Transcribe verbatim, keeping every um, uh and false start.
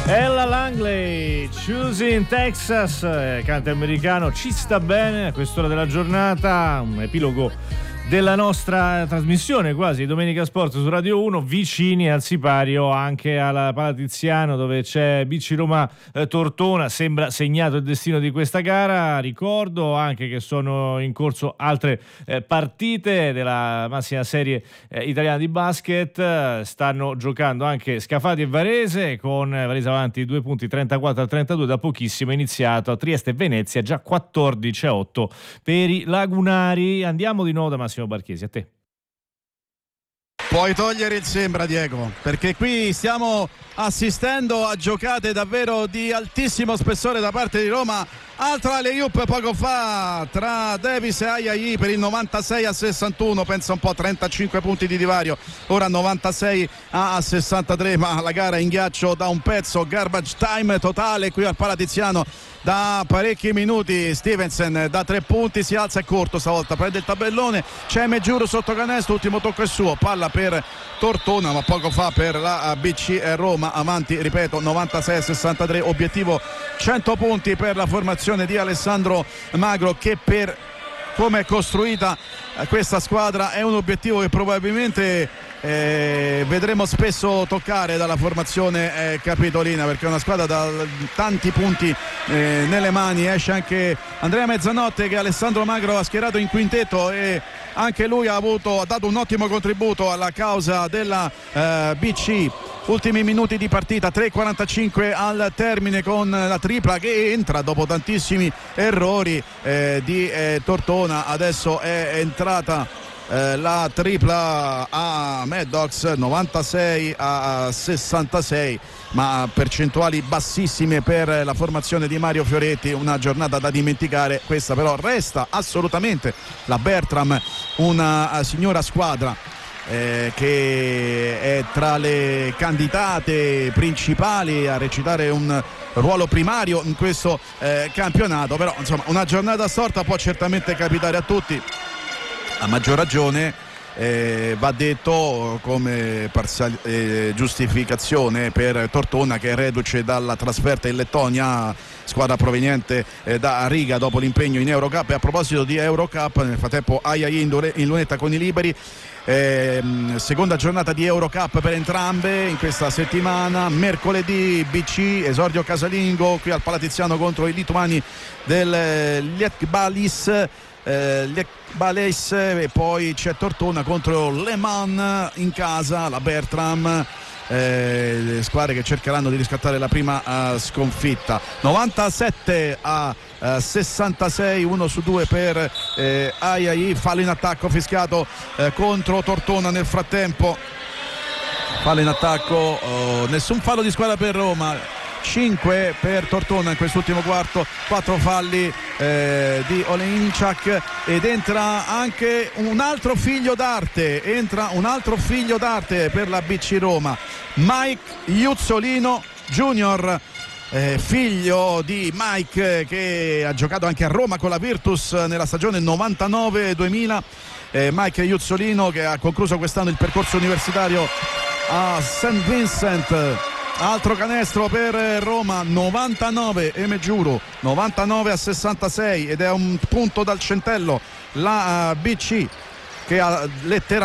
Ella Langley, Choosing Texas, eh, cante americano, ci sta bene a quest'ora della giornata, un epilogo della nostra trasmissione quasi Domenica Sport su Radio uno, vicini al sipario anche alla Palatiziano dove c'è B C Roma eh, Tortona. Sembra segnato il destino di questa gara. Ricordo anche che sono in corso altre eh, partite della massima serie eh, italiana di basket. Stanno giocando anche Scafati e Varese, con Varese avanti due punti, trentaquattro a trentadue. Da pochissimo è iniziato a Trieste e Venezia, già quattordici a otto per i lagunari. Andiamo di nuovo da Massimo Barchesi, a te. Puoi togliere il sembra, Diego, perché qui stiamo assistendo a giocate davvero di altissimo spessore da parte di Roma. Altro alley-oop poco fa tra Davis e Ayayi per il novantasei a sessantuno, pensa un po', trentacinque punti di divario, ora novantasei a sessantatré, ma la gara in ghiaccio da un pezzo, garbage time totale qui al Palatiziano da parecchi minuti. Stevenson da tre punti si alza, è corto stavolta, prende il tabellone, c'è Meggiuro sotto canestro, ultimo tocco è suo, palla per Tortona, ma poco fa per la B C Roma, avanti ripeto novantasei a sessantatré, obiettivo cento punti per la formazione di Alessandro Magro, che per come è costruita questa squadra è un obiettivo che probabilmente eh, vedremo spesso toccare dalla formazione eh, capitolina, perché è una squadra da tanti punti eh, nelle mani. Esce anche Andrea Mezzanotte che Alessandro Magro ha schierato in quintetto e anche lui ha, avuto, ha dato un ottimo contributo alla causa della eh, B C. Ultimi minuti di partita, tre e quarantacinque al termine, con la tripla che entra dopo tantissimi errori eh, di eh, Tortona. Adesso è entrata eh, la tripla a Maddox, novantasei a sessantasei, ma percentuali bassissime per la formazione di Mario Fioretti. Una giornata da dimenticare questa, però resta assolutamente la Bertram una signora squadra Eh, che è tra le candidate principali a recitare un ruolo primario in questo eh, campionato. Però insomma una giornata storta può certamente capitare a tutti, a maggior ragione eh, va detto come parzial- eh, giustificazione per Tortona, che è reduce dalla trasferta in Lettonia, squadra proveniente eh, da Riga dopo l'impegno in Eurocup. E a proposito di Eurocup, nel frattempo Ayayi in, in lunetta con i liberi. Eh, seconda giornata di Eurocup per entrambe in questa settimana. Mercoledì B C, esordio casalingo qui al Palatiziano contro i lituani del Lietbalis eh, Lietbalis, e poi c'è Tortona contro Le Mans in casa, la Bertram. Eh, le squadre che cercheranno di riscattare la prima uh, sconfitta. Novantasette a uh, sessantasei, uno su due per eh, Ayayi. Fallo in attacco fischiato eh, contro Tortona. Nel frattempo fallo in attacco, oh, nessun fallo di squadra per Roma, cinque per Tortona in quest'ultimo quarto, quattro falli eh, di Olejniczak. Ed entra anche un altro figlio d'arte, entra un altro figlio d'arte per la B C Roma, Mike Iuzzolino Junior, eh, figlio di Mike che ha giocato anche a Roma con la Virtus nella stagione novantanove duemila. eh, Mike Iuzzolino che ha concluso quest'anno il percorso universitario a Saint Vincent. Altro canestro per Roma, novantanove, e Meggiuro, novantanove a sessantasei, ed è un punto dal centello la B C che ha letteralmente